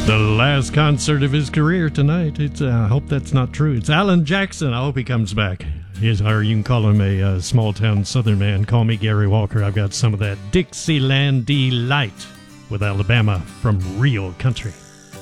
The last concert of his career tonight. I hope that's not true. It's Alan Jackson. I hope he comes back. Or you can call him a small-town southern man. Call me Gary Walker. I've got some of that Dixieland Delight with Alabama from Real Country.